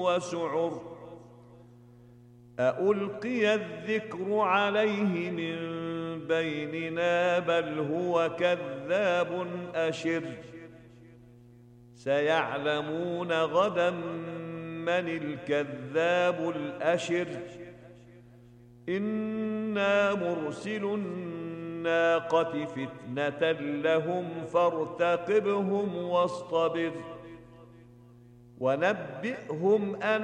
وسعر أألقي الذكر عليه من بيننا بل هو كذاب أشر سيعلمون غدا من الكذاب الأشر إنا مرسل الناقة فتنة لهم فارتقبهم واصطبر ونبئهم أن